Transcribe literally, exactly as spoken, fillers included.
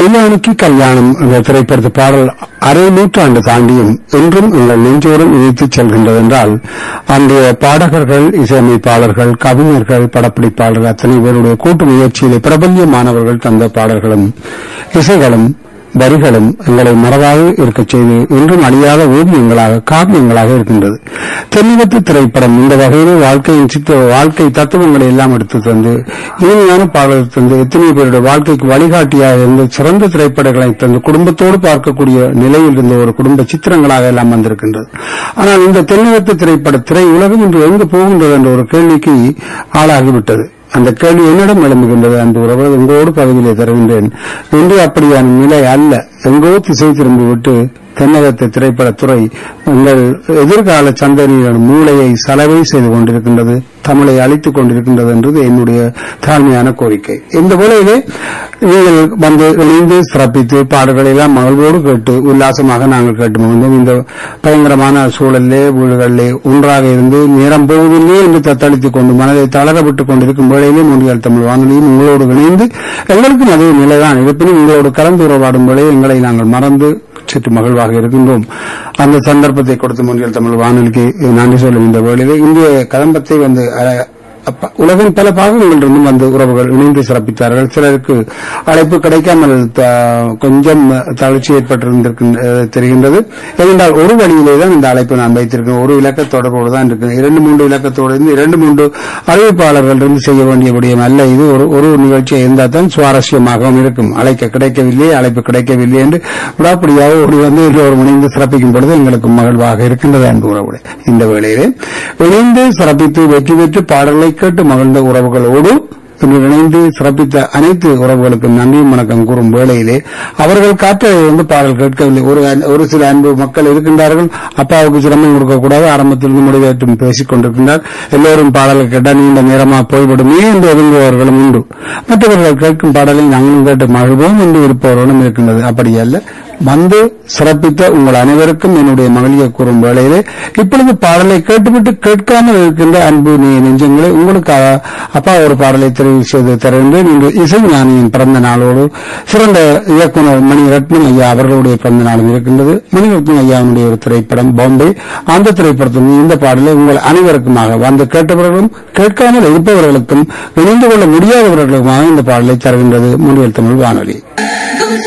கல்யாணிக்கு கல்யாணம் என்ற திரைப்படத்து பாடல் அரை நூற்றாண்டு தாண்டியும் இன்றும் எங்கள் நெஞ்சோரம் இணைத்துச் செல்கின்றது என்றால் அன்றைய பாடகர்கள், இசையமைப்பாளர்கள், கவிஞர்கள், படப்பிடிப்பாளர்கள் அத்தனை பேருடைய கூட்டு முயற்சியிலே பிரபல்யமானவர்கள் தந்த பாடல்களும் இசைகளும் வரிகளும் எங்களை மறவாது இருக்கச் செய்து இன்றும் அழியாத ஓவியங்களாக காவியங்களாக இருக்கின்றது. தென்னிவத்து திரைப்படம் இந்த வகையிலே வாழ்க்கையின் சித்த வாழ்க்கை தத்துவங்களை எல்லாம் எடுத்து தந்து இனிமையான பாடல் தந்து எத்தனை பேருடைய வாழ்க்கைக்கு வழிகாட்டியாக இருந்து சிறந்த திரைப்படங்களை தந்து குடும்பத்தோடு பார்க்கக்கூடிய நிலையில் இருந்த ஒரு குடும்ப சித்திரங்களாக எல்லாம் வந்திருக்கின்றது. ஆனால் இந்த தென்னிவத்து திரைப்பட திரை உலகம் இன்று எங்கு போகின்றது என்ற ஒரு கேள்விக்கு ஆளாகிவிட்டது. அந்த கேள்வி என்னிடம் எழும்புகின்றது. அந்த உறவு எங்கோடு பகுதியிலே தருகின்றேன். இன்று அப்படியான நிலை அல்ல. எங்கோ திசை திரும்பிவிட்டு தென்னகத்து திரைப்படத்துறை உங்கள் எதிர்கால சந்ததியின் மூளையை சலவை செய்து கொண்டிருக்கின்றது, தமிழை அழித்துக் கொண்டிருக்கின்றது என்றது என்னுடைய தாழ்மையான கோரிக்கை. இந்த வேளையிலே நீங்கள் வந்து இணைந்து சிறப்பித்து பாடல்களை எல்லாம் மகிழ்வோடு கேட்டு உல்லாசமாக நாங்கள் கேட்டு மகிழ்ந்தோம். இந்த பயங்கரமான சூழலிலே வீடுகளிலே ஒன்றாக இருந்து நேரம் போவதில்லை என்று தத்தளித்துக் கொண்டு மனதை தளரவிட்டுக் கொண்டிருக்கும் வேளையிலே மொழியால் தமிழ் வானொலியும் உங்களோடு இணைந்து எங்களுக்கும் அதே நிலைதான் இருப்பினும் உங்களோடு கலந்து உறவாடும் வேளையை எங்களை நாங்கள் மறந்து சற்று மகிழ்வாக இருக்கின்றோம். அந்த சந்தர்ப்பத்தை கொடுத்து மொழியால் தமிழ் வானொலிக்கு நன்றி சொல்லும் இந்த வேளையிலே இந்திய கதம்பத்தை வந்து உலகின் பல பாகங்களிலிருந்தும் வந்து உறவுகள் இணைந்து சிறப்பித்தார்கள். சிலருக்கு அழைப்பு கிடைக்காமல் கொஞ்சம் தளர்ச்சி ஏற்பட்டிருந்திருக்க தெரிகின்றது. ஏனென்றால் ஒரு வழியிலேதான் இந்த அழைப்பு நான் வைத்திருக்கேன். ஒரு இலக்க தொடர்போடு தான் இருக்கிறேன். இரண்டு மூன்று இலக்கத்தோடு இருந்து இரண்டு மூன்று அறிவிப்பாளர்கள் இருந்து செய்ய வேண்டிய விடயம் அல்ல. இது ஒரு ஒரு நிகழ்ச்சியை இருந்தால் தான் சுவாரஸ்யமாகவும் இருக்கும். அழைக்க கிடைக்கவில்லை, அழைப்பு கிடைக்கவில்லை என்று விடாப்படியாக ஓடி வந்து ஒரு முனைந்து சிறப்பிக்கும் பொழுது எங்களுக்கு மகிழ்வாக இருக்கின்றது அன்பு உறவுகளை. இந்த வேளையிலே இணைந்து சிறப்பித்து வெற்றி பெற்று பாடல்களை கேட்டு மகிழ்ந்த உறவுகளோடு இணைந்து சிறப்பித்த அனைத்து உறவுகளுக்கும் நன்றியும் வணக்கம் கூறும் வேளையிலே அவர்கள் காற்றை வந்து பாடல் கேட்கவில்லை. ஒரு ஒரு சில அன்பு மக்கள் இருக்கின்றார்கள். அப்பாவுக்கு சிரமம் கொடுக்கக்கூடாது, ஆரம்பத்திலிருந்து முடிவேற்றும் பேசிக் கொண்டிருக்கின்றார். எல்லோரும் பாடலை கேட்டால் நீண்ட நேரமா போய்விடுமே என்று ஒதுங்குபவர்களும் உண்டு. மற்றவர்கள் கேட்கும் பாடலை நாங்களும் கேட்டு மகிழ்வோம் என்று இருப்பவர்களும் இருக்கின்றது. அப்படியல்ல, வந்து சிறப்பித்த உங்கள் அனைவருக்கும் என்னுடைய மகிழ்ச்சியை கூறும் வேளையிலே இப்பொழுது பாடலை கேட்டுவிட்டு கேட்காமல் இருக்கின்ற அன்பு நெஞ்சங்களை உங்களுக்கு அப்பா ஒரு பாடலை தெரிவு செய்து தருகின்றேன். இன்று இசை ஞானியின் பிறந்த நாளோடு சிறந்த இயக்குநர் மணிரத்னம் ஐயா அவர்களுடைய பிறந்த நாளும் இருக்கின்றது. மணிரத்னம் ஐயாவுடைய ஒரு திரைப்படம் பாம்பே, அந்த திரைப்படத்தில் இந்த பாடலை உங்கள் அனைவருக்குமாக வந்து கேட்டவர்களும் கேட்காமல் இருப்பவர்களுக்கும் இணைந்து கொள்ள முடியாதவர்களுக்குமாக இந்த பாடலை தருகின்றது மொழியால் தமிழ் வானொலி.